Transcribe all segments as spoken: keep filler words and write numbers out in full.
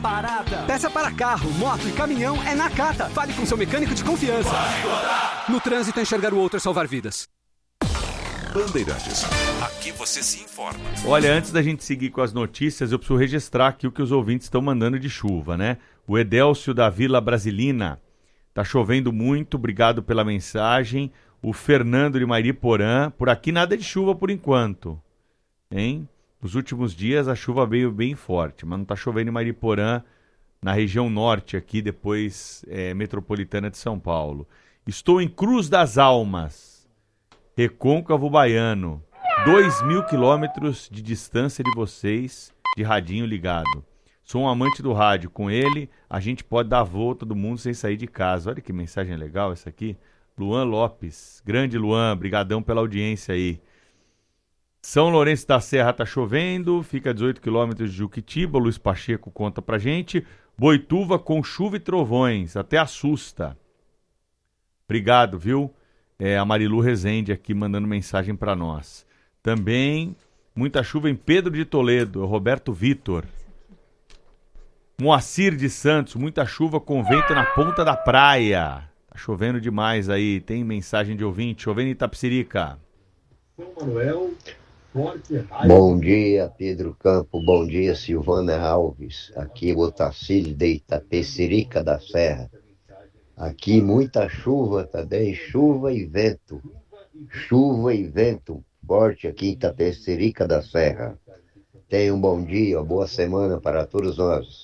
Parada. Peça para carro, moto e caminhão é na Cata. Fale com seu mecânico de confiança. No trânsito, enxergar o outro é salvar vidas. Bandeirantes. Aqui você se informa. Olha, antes da gente seguir com as notícias, eu preciso registrar aqui o que os ouvintes estão mandando de chuva, né? O Edélcio da Vila Brasilina. Tá chovendo muito, obrigado pela mensagem. O Fernando de Mariporã. Por aqui nada de chuva por enquanto, hein? Nos últimos dias a chuva veio bem forte, mas não está chovendo em Mariporã, na região norte aqui, depois é, metropolitana de São Paulo. Estou em Cruz das Almas, Recôncavo Baiano, dois mil quilômetros de distância de vocês, de radinho ligado. Sou um amante do rádio, com ele a gente pode dar a volta do mundo sem sair de casa. Olha que mensagem legal essa aqui. Luan Lopes, grande Luan, brigadão pela audiência aí. São Lourenço da Serra tá chovendo, fica a dezoito quilômetros de Juquitiba, Luiz Pacheco conta pra gente. Boituva com chuva e trovões, até assusta. Obrigado, viu? É, a Marilu Rezende aqui mandando mensagem pra nós. Também muita chuva em Pedro de Toledo, Roberto Vitor. Moacir de Santos, muita chuva com vento na ponta da praia. Tá chovendo demais aí, tem mensagem de ouvinte, chovendo em Itapecerica. Manuel... Bom dia, Pedro Campo. Bom dia, Silvana Alves. Aqui é o Otacílio de Itapecerica da Serra. Aqui muita chuva também, chuva e vento. Chuva e vento forte aqui em Itapecerica da Serra. Tenha um bom dia, uma boa semana para todos nós.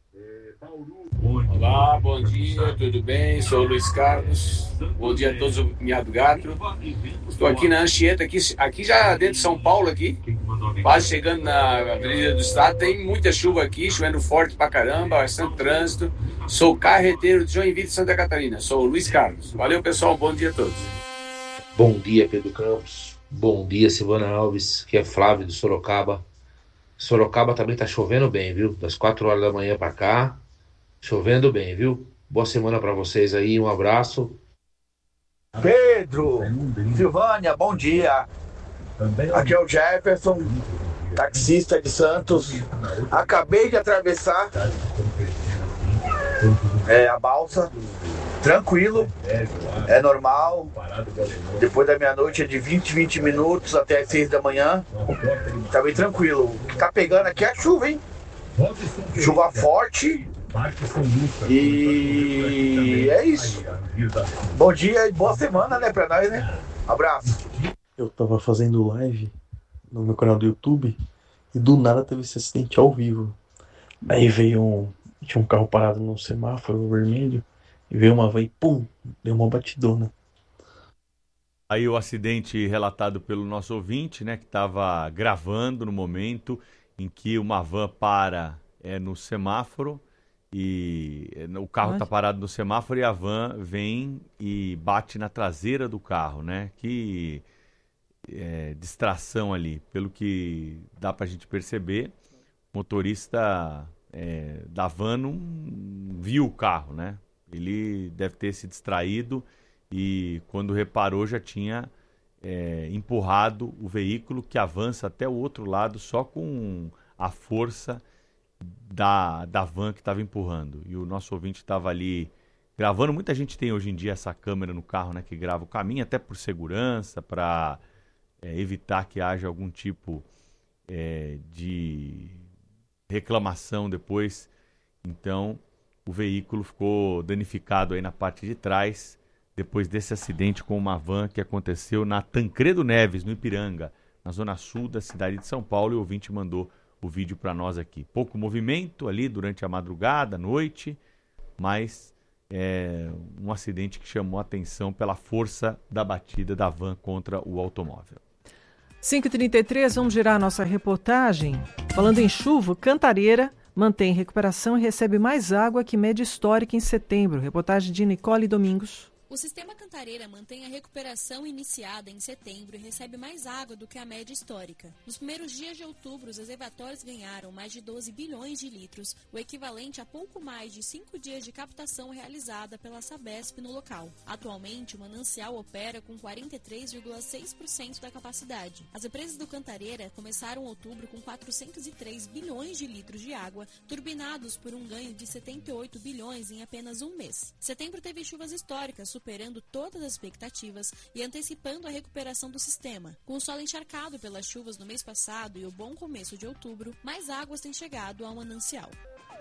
Olá, bom dia, tudo bem? Sou o Luiz Carlos. Bom dia a todos, o Miado Gato. Estou aqui na Anchieta, aqui, aqui já dentro de São Paulo, aqui, quase chegando na Avenida do Estado. Tem muita chuva aqui, chovendo forte pra caramba, bastante trânsito. Sou carreteiro de Joinville, Santa Catarina. Sou o Luiz Carlos. Valeu, pessoal, bom dia a todos. Bom dia, Pedro Campos. Bom dia, Silvana Alves, que é Flávio do Sorocaba. Sorocaba também tá chovendo bem, viu? Das quatro horas da manhã pra cá. Chovendo bem, viu? Boa semana para vocês aí, um abraço. Pedro, Silvânia, bom dia. Aqui é o Jefferson, taxista de Santos. Acabei de atravessar é, a balsa, tranquilo, é normal. Depois da meia-noite é de vinte, vinte minutos até as seis da manhã. Tá bem tranquilo. O que tá pegando aqui é a chuva, hein? Chuva forte. E é isso. Bom dia e boa semana, né, pra nós, né? Abraço. Eu tava fazendo live no meu canal do YouTube e do nada teve esse acidente ao vivo. Aí veio um... Tinha um carro parado no semáforo vermelho e veio uma van e pum, deu uma batidona. Aí o acidente relatado pelo nosso ouvinte, né, que estava gravando no momento em que uma van para é, no semáforo. E o carro está parado no semáforo e a van vem e bate na traseira do carro, né? Que é, distração ali. Pelo que dá para a gente perceber, o motorista é, da van não viu o carro, né? Ele deve ter se distraído e quando reparou já tinha é, empurrado o veículo que avança até o outro lado só com a força Da, da van que estava empurrando. E o nosso ouvinte estava ali gravando. Muita gente tem hoje em dia essa câmera no carro, né, que grava o caminho, até por segurança, para é, evitar que haja algum tipo é, de reclamação depois. Então, o veículo ficou danificado aí na parte de trás, depois desse acidente com uma van que aconteceu na Tancredo Neves, no Ipiranga, na zona sul da cidade de São Paulo. E o ouvinte mandou o vídeo para nós aqui. Pouco movimento ali durante a madrugada, noite, mas é um acidente que chamou a atenção pela força da batida da van contra o automóvel. cinco e trinta e três, vamos girar a nossa reportagem. Falando em chuva, Cantareira mantém recuperação e recebe mais água que média histórica em setembro. Reportagem de Nicole Domingos. O sistema Cantareira Cantareira mantém a recuperação iniciada em setembro e recebe mais água do que a média histórica. Nos primeiros dias de outubro, os reservatórios ganharam mais de doze bilhões de litros, o equivalente a pouco mais de cinco dias de captação realizada pela Sabesp no local. Atualmente, o manancial opera com quarenta e três vírgula seis por cento da capacidade. As represas do Cantareira começaram outubro com quatrocentos e três bilhões de litros de água, turbinados por um ganho de setenta e oito bilhões em apenas um mês. Setembro teve chuvas históricas, superando todas as expectativas e antecipando a recuperação do sistema. Com o solo encharcado pelas chuvas no mês passado e o bom começo de outubro, mais águas têm chegado ao manancial.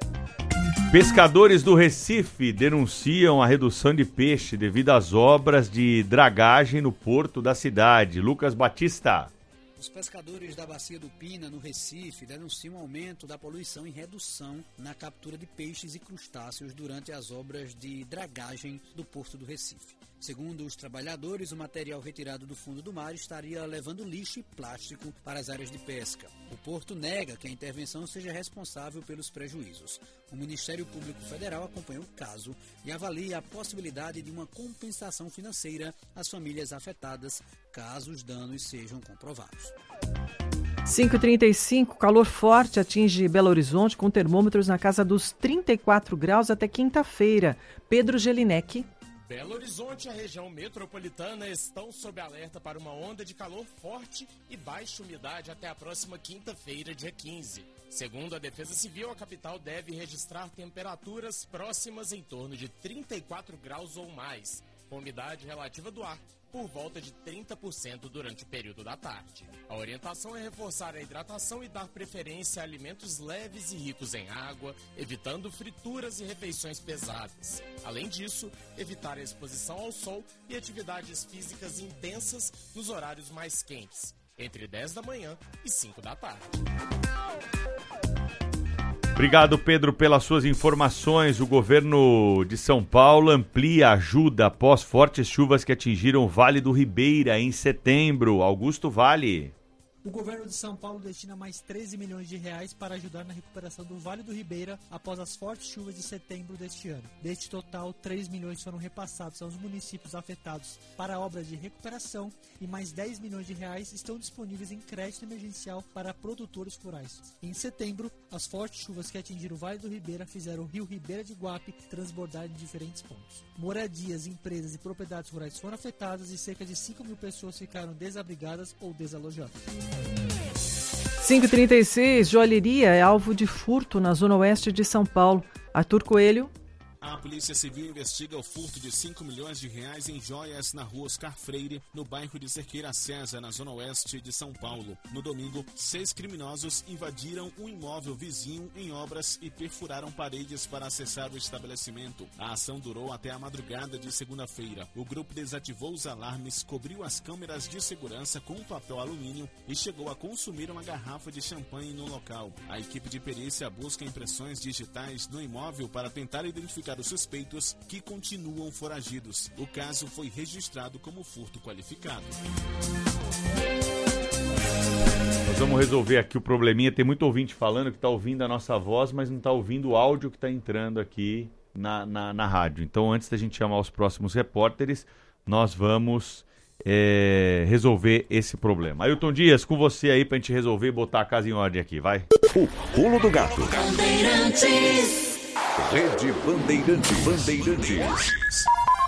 Pescadores do Recife denunciam a redução de peixe devido às obras de dragagem no porto da cidade. Lucas Batista. Os pescadores da Bacia do Pina, no Recife, denunciam um aumento da poluição e redução na captura de peixes e crustáceos durante as obras de dragagem do Porto do Recife. Segundo os trabalhadores, o material retirado do fundo do mar estaria levando lixo e plástico para as áreas de pesca. O Porto nega que a intervenção seja responsável pelos prejuízos. O Ministério Público Federal acompanha o caso e avalia a possibilidade de uma compensação financeira às famílias afetadas, caso os danos sejam comprovados. cinco e trinta e cinco, calor forte atinge Belo Horizonte com termômetros na casa dos trinta e quatro graus até quinta-feira. Pedro Gelinec. Belo Horizonte e a região metropolitana estão sob alerta para uma onda de calor forte e baixa umidade até a próxima quinta-feira, dia quinze. Segundo a Defesa Civil, a capital deve registrar temperaturas próximas em torno de trinta e quatro graus ou mais, com umidade relativa do ar por volta de trinta por cento durante o período da tarde. A orientação é reforçar a hidratação e dar preferência a alimentos leves e ricos em água, evitando frituras e refeições pesadas. Além disso, evitar a exposição ao sol e atividades físicas intensas nos horários mais quentes, entre dez da manhã e cinco da tarde. Obrigado, Pedro, pelas suas informações. O governo de São Paulo amplia a ajuda após fortes chuvas que atingiram o Vale do Ribeira em setembro. Augusto Vale. O governo de São Paulo destina mais treze milhões de reais para ajudar na recuperação do Vale do Ribeira após as fortes chuvas de setembro deste ano. Deste total, três milhões foram repassados aos municípios afetados para obras de recuperação e mais dez milhões de reais estão disponíveis em crédito emergencial para produtores rurais. Em setembro, as fortes chuvas que atingiram o Vale do Ribeira fizeram o rio Ribeira de Guape transbordar em diferentes pontos. Moradias, empresas e propriedades rurais foram afetadas e cerca de cinco mil pessoas ficaram desabrigadas ou desalojadas. cinco e trinta e seis, joalheria é alvo de furto na zona oeste de São Paulo. Arthur Coelho. A Polícia Civil investiga o furto de cinco milhões de reais em joias na rua Oscar Freire, no bairro de Cerqueira César, na zona oeste de São Paulo. No domingo, seis criminosos invadiram um imóvel vizinho em obras e perfuraram paredes para acessar o estabelecimento. A ação durou até a madrugada de segunda-feira. O grupo desativou os alarmes, cobriu as câmeras de segurança com papel alumínio e chegou a consumir uma garrafa de champanhe no local. A equipe de perícia busca impressões digitais no imóvel para tentar identificar os suspeitos, que continuam foragidos. O caso foi registrado como furto qualificado. Nós vamos resolver aqui o probleminha. Tem muito ouvinte falando que está ouvindo a nossa voz, mas não está ouvindo o áudio que está entrando aqui na, na, na rádio. Então, antes da gente chamar os próximos repórteres, nós vamos é, resolver esse problema. Ailton Dias, com você aí para a gente resolver e botar a casa em ordem aqui, vai. O pulo do gato. Bandeirantes. Rede Bandeirantes. Bandeirantes.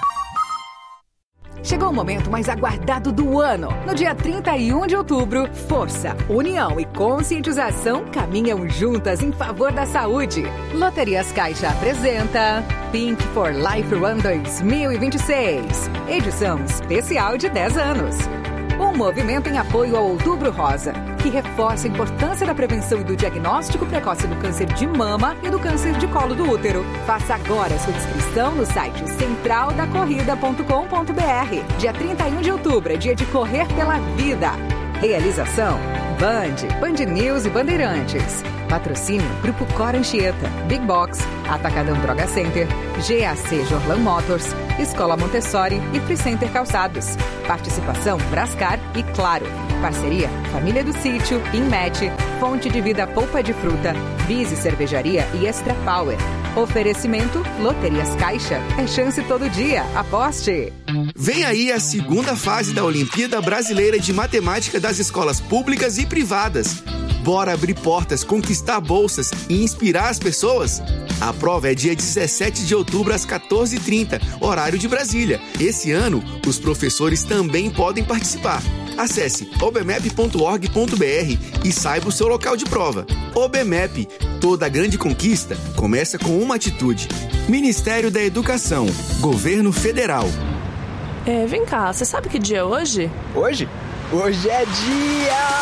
Chegou o momento mais aguardado do ano. No dia trinta e um de outubro, força, união e conscientização caminham juntas em favor da saúde. Loterias Caixa apresenta Pink for Life Run dois mil e vinte e seis, edição especial de dez anos. Um movimento em apoio ao Outubro Rosa, que reforça a importância da prevenção e do diagnóstico precoce do câncer de mama e do câncer de colo do útero. Faça agora sua inscrição no site central da corrida ponto com ponto b r. Dia trinta e um de outubro é dia de correr pela vida. Realização: Band, Band News e Bandeirantes. Patrocínio: Grupo Cor Anchieta, Big Box, Atacadão Droga Center, G A C Jorlan Motors, Escola Montessori e Free Center Calçados. Participação: Brascar e Claro. Parceria: Família do Sítio, Inmet, Fonte de Vida Polpa de Fruta, Vise Cervejaria e Extra Power. Oferecimento Loterias Caixa. É chance todo dia. Aposte. Vem aí a segunda fase da Olimpíada Brasileira de Matemática das escolas públicas e privadas. Bora abrir portas, conquistar bolsas e inspirar as pessoas? A prova é dia dezessete de outubro às quatorze e trinta, horário de Brasília. Esse ano, os professores também podem participar. Acesse obmep ponto org ponto br e saiba o seu local de prova. OBMEP, toda grande conquista começa com uma atitude. Ministério da Educação, Governo Federal. É, vem cá, você sabe que dia é hoje? Hoje? Hoje é dia...